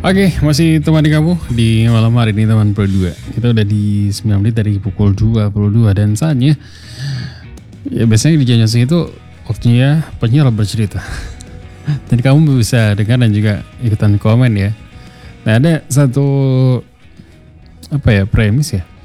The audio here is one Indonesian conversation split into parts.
Oke, masih temani kamu di malam hari ini teman berdua. Kita udah di 9 menit dari pukul 22 dan saatnya ya biasanya di jam itu waktunya penyiar bercerita. Dan kamu bisa dengar dan juga ikutan komen ya. Nah, ada satu premis ya.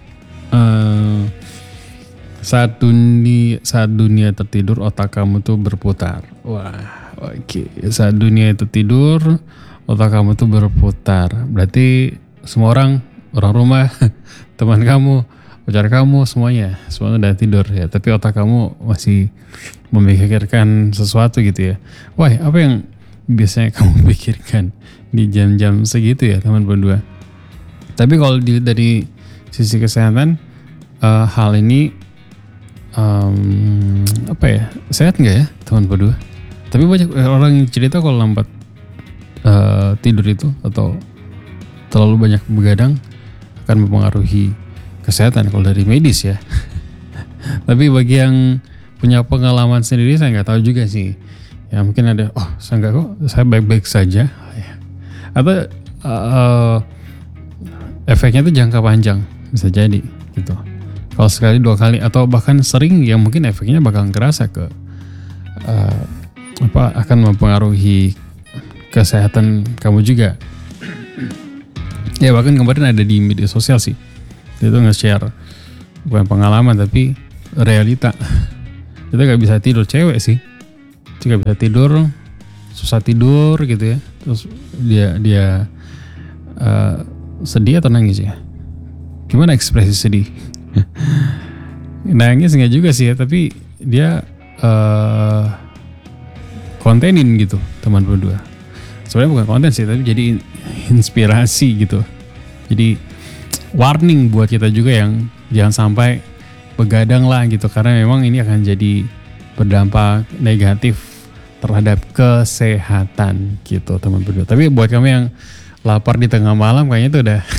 Saat dunia tertidur otak kamu tuh berputar. Wah, oke. Saat dunia itu tidur otak kamu tuh berputar. Berarti semua orang rumah, teman kamu, pacar kamu, semuanya udah tidur ya. Tapi otak kamu masih memikirkan sesuatu gitu ya. Wah, apa yang biasanya kamu pikirkan di jam-jam segitu ya teman berdua? Tapi kalau dari sisi kesehatan, hal ini sehat nggak ya teman berdua? Tapi banyak orang yang cerita kalau lambat tidur itu atau terlalu banyak begadang akan mempengaruhi kesehatan kalau dari medis ya. Tapi bagi yang punya pengalaman sendiri saya nggak tahu juga sih. Ya mungkin ada, saya baik-baik saja. Atau efeknya itu jangka panjang bisa jadi gitu. Kalau sekali dua kali atau bahkan sering ya mungkin efeknya bakal kerasa akan mempengaruhi kesehatan kamu juga. Ya bahkan kemarin ada di media sosial sih, dia tuh nge-share bukan pengalaman tapi realita. Kita gak bisa tidur, cewek sih, gak bisa tidur, susah tidur gitu ya. Terus dia sedih atau nangis ya? Gimana ekspresi sedih? Nangis nggak juga sih ya, tapi dia kontenin gitu teman berdua. Sebenarnya bukan konten sih, tapi jadi inspirasi gitu. Jadi warning buat kita juga yang jangan sampai begadang lah gitu, karena memang ini akan jadi berdampak negatif terhadap kesehatan gitu teman berdua. Tapi buat kamu yang lapar di tengah malam kayaknya itu udah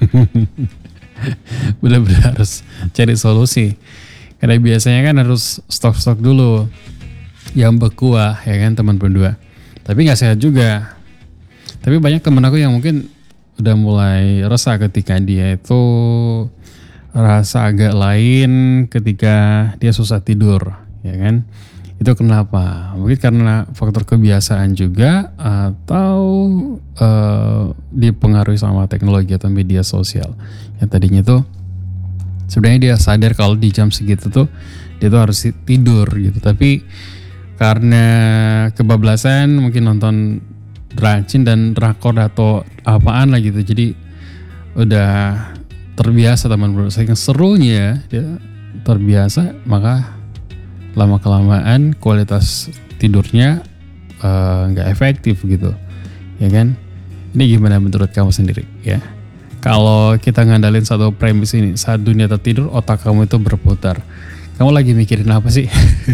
benar-benar harus cari solusi. Karena biasanya kan harus stok dulu yang berkuah ya kan teman berdua. Tapi nggak sehat juga. Tapi banyak teman aku yang mungkin udah mulai resah ketika dia itu rasa agak lain ketika dia susah tidur, ya kan? Itu kenapa? Mungkin karena faktor kebiasaan juga atau dipengaruhi sama teknologi atau media sosial. Yang tadinya tuh sebenarnya dia sadar kalau di jam segitu tuh dia tuh harus tidur gitu, tapi karena kebablasan mungkin nonton rajin dan drakor atau apaan lah gitu, jadi udah terbiasa teman bro. Saking serunya dia terbiasa, maka lama kelamaan kualitas tidurnya nggak efektif gitu, ya kan? Ini gimana menurut kamu sendiri ya? Kalau kita ngandalin satu premis ini, saat dunia tertidur otak kamu itu berputar, kamu lagi mikirin apa sih?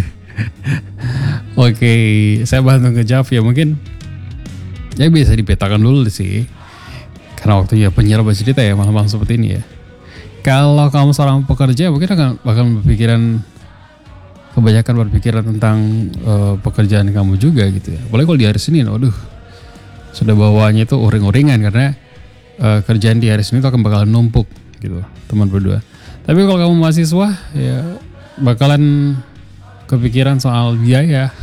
Oke, saya bantu ngejawab ya. Mungkin ya bisa dipetakan dulu sih, karena waktunya penyiar bercerita ya malam-malam seperti ini ya. Kalau kamu seorang pekerja mungkin bakal kebanyakan berpikiran tentang pekerjaan kamu juga gitu ya. Apalagi kalau di hari Senin, sudah bawaannya itu uring-uringan karena kerjaan di hari Senin itu akan bakalan numpuk gitu teman berdua. Tapi kalau kamu mahasiswa ya bakalan kepikiran soal biaya.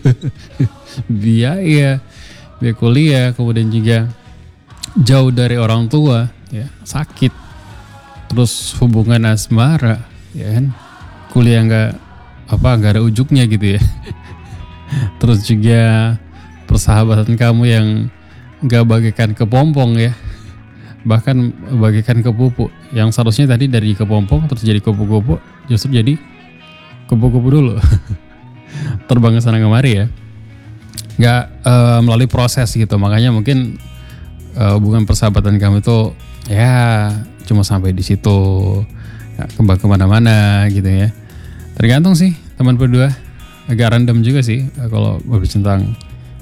biaya kuliah, kemudian juga jauh dari orang tua ya, sakit, terus hubungan asmara ya kan, kuliah nggak ada ujungnya gitu ya. Terus juga persahabatan kamu yang nggak bagaikan kepompong ya, bahkan bagaikan kepupu, yang seharusnya tadi dari kepompong terus jadi kupu-kupu, justru jadi kupu-kupu dulu. Terbang ke sana kemari ya, nggak melalui proses gitu. Makanya mungkin hubungan persahabatan kamu itu ya cuma sampai di situ, nggak kembang kemana-mana gitu ya. Tergantung sih teman berdua, agak random juga sih kalau berbicara tentang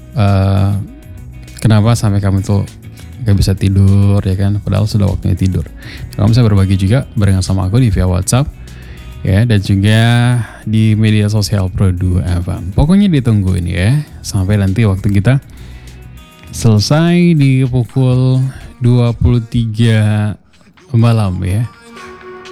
kenapa sampai kamu tuh gak bisa tidur ya kan, padahal sudah waktunya tidur. Kamu bisa berbagi juga barengan sama aku di via WhatsApp ya, dan juga di media sosial Pro2 FM. Pokoknya ditungguin ya sampai nanti waktu kita selesai di pukul 23 malam ya.